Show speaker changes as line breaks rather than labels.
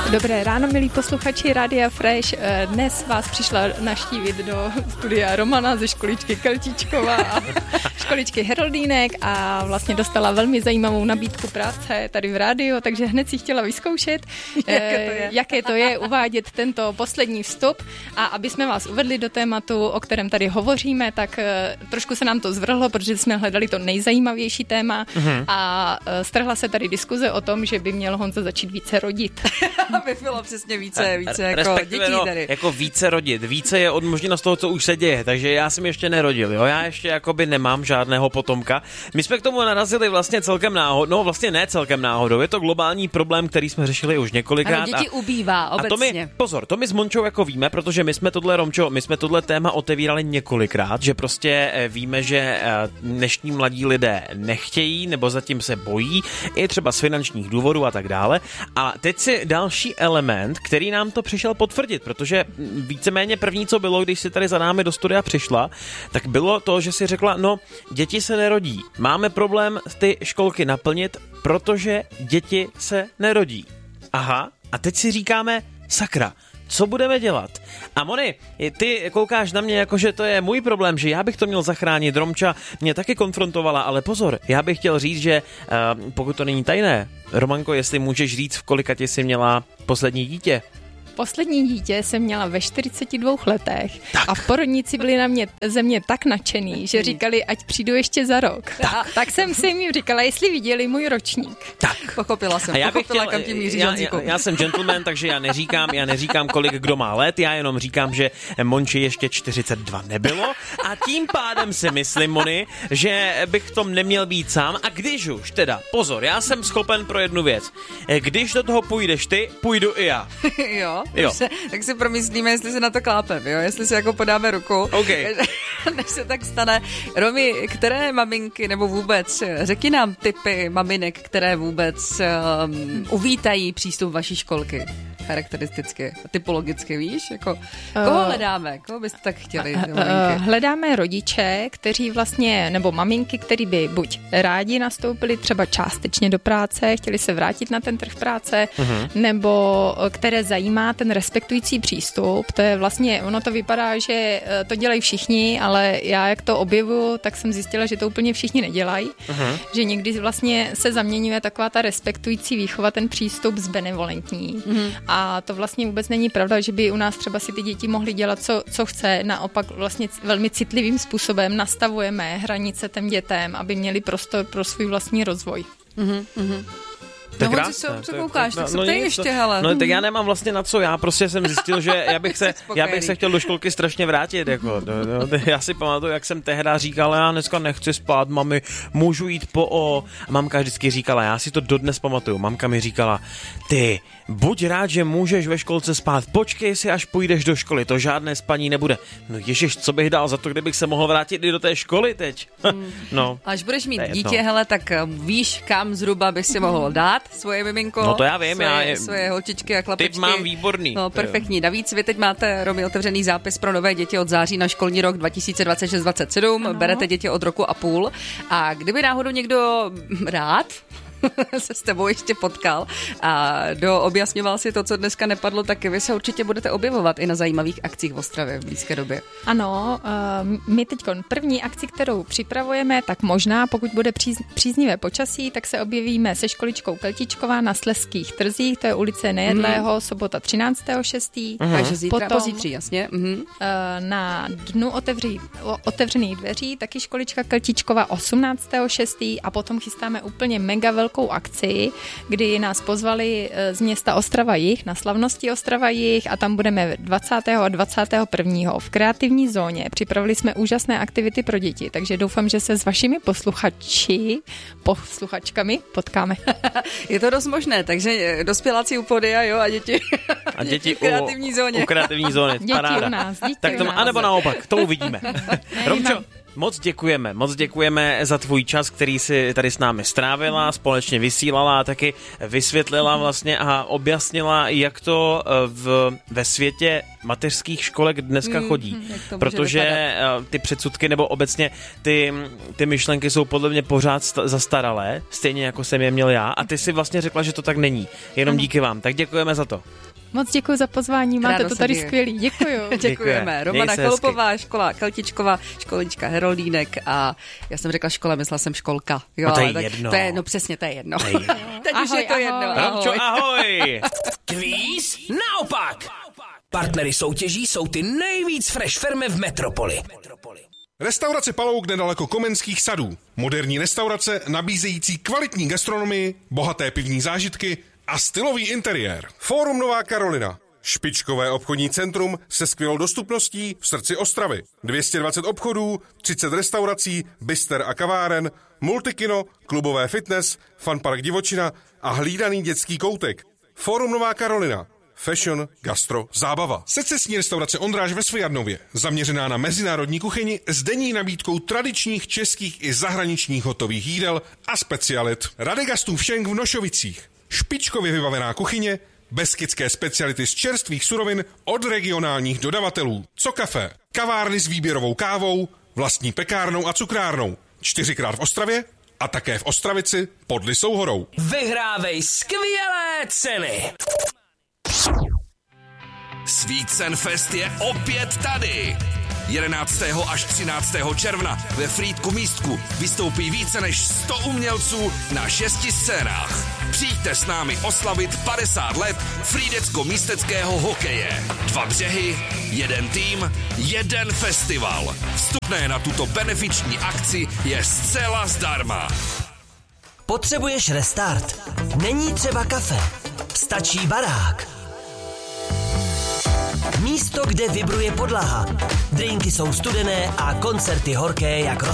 Dobré ráno, milí posluchači Rádia Fresh. Dnes vás přišla navštívit do studia Romana ze školičky Keltičková a školičky Heroldínek a vlastně dostala velmi zajímavou nabídku práce tady v rádiu, takže hned si chtěla vyzkoušet, jaké to je uvádět tento poslední vstup. A aby jsme vás uvedli do tématu, o kterém tady hovoříme, tak trošku se nám to zvrhlo, protože jsme hledali to nejzajímavější téma a strhla se tady diskuze o tom, že by měl Honza začít více rodit.
Aby bylo přesně více jako dětí tady.
Jako více rodit. Více je odmožněno z toho, co už se děje, takže já jsem ještě nerodil, jo. Já ještě jakoby nemám žádného potomka. My jsme k tomu narazili vlastně celkem náhodou, no vlastně ne celkem náhodou, je to globální problém, který jsme řešili už několikrát.
Ano, děti ubývá obecně.
To my s Mončou jako víme, protože my jsme tohle téma otevírali několikrát, že prostě víme, že dnešní mladí lidé nechtějí nebo zatím se bojí, i třeba z finančních důvodů a tak dále. A teď si další element, který nám to přišel potvrdit, protože víceméně první, co bylo, když si tady za námi do studia přišla, tak bylo to, že si řekla, no, děti se nerodí. Máme problém ty školky naplnit, protože děti se nerodí. Aha, a teď si říkáme, sakra, co budeme dělat? A Moni, ty koukáš na mě jako, že to je můj problém, že já bych to měl zachránit. Romča mě taky konfrontovala, ale pozor, já bych chtěl říct, že pokud to není tajné, Romanko, jestli můžeš říct, v kolika ti jsi měla poslední dítě?
Poslední dítě jsem měla ve 42 letech a v porodnici byli na mě ze mě tak nadšený, že říkali, ať přijdu ještě za rok. Tak jsem si jim říkala, jestli viděli můj ročník.
Tak, pochopila jsem, kam tím míří Honzíku.
Já jsem gentleman, takže já neříkám, kolik kdo má let, já jenom říkám, že Monči ještě 42 nebylo a tím pádem si myslím, Moni, že bych v tom neměl být sám a když už, teda, pozor, já jsem schopen pro jednu věc. Když do toho půjdeš ty, půjdu i já.
Jo. Tak si promyslíme, jestli se na to klápeme, jo? Jestli se jako podáme ruku,
okay.
Než se tak stane. Romy, které maminky, nebo vůbec, řekni nám tipy maminek, které vůbec uvítají přístup vaší školky. Charakteristicky, typologicky, víš? Jako, koho hledáme? Koho byste tak chtěli?
Hledáme rodiče, kteří vlastně, nebo maminky, který by buď rádi nastoupili třeba částečně do práce, chtěli se vrátit na ten trh práce, nebo které zajímá ten respektující přístup. To je vlastně, ono to vypadá, že to dělají všichni, ale já jak to objevuju, tak jsem zjistila, že to úplně všichni nedělají. Že někdy vlastně se zaměňuje taková ta respektující výchova, ten přístup s benevolentní. A to vlastně vůbec není pravda, že by u nás třeba si ty děti mohly dělat, co chce. Naopak vlastně velmi citlivým způsobem nastavujeme hranice těm dětem, aby měli prostor pro svůj vlastní rozvoj.
Tak
no Honzi, co koukáš, tak se ptej ještě, hele.
No tak já nemám vlastně na co, já prostě jsem zjistil, že já bych se chtěl do školky strašně vrátit, jako. Já si pamatuju, jak jsem tehda říkal, já dneska nechci spát, mami, můžu jít a mamka vždycky říkala, já si to dodnes pamatuju, mamka mi říkala, ty, buď rád, že můžeš ve školce spát, počkej si, až půjdeš do školy, to žádné spaní nebude. No ježiš, co bych dal za to, kdybych se mohl vrátit i do té školy teď? No.
Až budeš mít dítě, hele, tak víš, kam zhruba bys si mohl dát svoje miminko.
No to já vím,
svoje holčičky a chlapečky.
Typ mám výborný.
No perfektní. Navíc vy teď máte, Romy, otevřený zápis pro nové děti od září na školní rok 2026-27. Berete děti od roku a půl. A kdyby náhodou někdo rád se s tebou ještě potkal a objasňoval si to, co dneska nepadlo, tak vy se určitě budete objevovat i na zajímavých akcích v Ostravě v blízké době.
Ano, my teď první akci, kterou připravujeme, tak možná, pokud bude příznivé počasí, tak se objevíme se školičkou Keltičková na Slezských trzích, to je ulice Nejedlého, sobota 13.6.
Takže zítra, pozítří, jasně.
Na dnu otevřených dveří taky školička Keltičková 18.6. a potom chystáme úplně mega velkou akci, kdy nás pozvali z města Ostrava Jih na slavnosti Ostrava Jih a tam budeme 20. a 21. v kreativní zóně. Připravili jsme úžasné aktivity pro děti, takže doufám, že se s vašimi posluchačkami potkáme.
Je to dost možné, takže dospěláci u podia, jo, a děti v kreativní zóně.
U kreativní zóny,
děti
paráda.
U nás,
tak to, anebo naopak, to uvidíme. Romčo, Moc děkujeme za tvůj čas, který si tady s námi strávila, společně vysílala a taky vysvětlila vlastně a objasnila, jak to ve světě mateřských školek dneska chodí. Protože ty předsudky nebo obecně ty myšlenky jsou podle mě pořád zastaralé, stejně jako jsem je měl já, a ty si vlastně řekla, že to tak není. Jenom díky vám. Tak děkujeme za to.
Moc děkuji za pozvání, máte to tady skvělý. Děkuju.
Děkujeme. Romana Chalupová, škola Keltičková, školnička Heroldínek a já jsem řekla škola, myslela jsem školka. Jo,
no to je jedno.
To je, no přesně, to je jedno. Teď už je to jedno.
Romčo, ahoj.
Kvíz naopak. Partnery soutěží jsou ty nejvíc fresh firmy v metropoli.
Restaurace Palouk nedaleko Komenských sadů. Moderní restaurace nabízející kvalitní gastronomii, bohaté pivní zážitky a stylový interiér. Fórum Nová Karolina. Špičkové obchodní centrum se skvělou dostupností v srdci Ostravy. 220 obchodů, 30 restaurací, bister a kaváren, multikino, klubové fitness, funpark divočina a hlídaný dětský koutek. Fórum Nová Karolina. Fashion, gastro, zábava. Secesní restaurace Ondráž ve Svojadnově, zaměřená na mezinárodní kuchyni s denní nabídkou tradičních českých i zahraničních hotových jídel a specialit. Radegastův Šenk v Nošovicích. Špičkově vybavená kuchyně, beskydské speciality z čerstvých surovin od regionálních dodavatelů. Co kafe, kavárny s výběrovou kávou, vlastní pekárnou a cukrárnou. 4krát v Ostravě a také v Ostravici pod Lysou horou.
Vyhrávej skvělé ceny!
Svícenfest je opět tady. 11. až 13. června ve Frýdku Místku vystoupí více než 100 umělců na 6 scénách. Přijďte s námi oslavit 50 let frýdecko-místeckého hokeje. 2 břehy, 1 tým, 1 festival. Vstupné na tuto benefiční akci je zcela zdarma.
Potřebuješ restart? Není třeba kafe. Stačí barák. Místo, kde vibruje podlaha. Drinky jsou studené a koncerty horké jak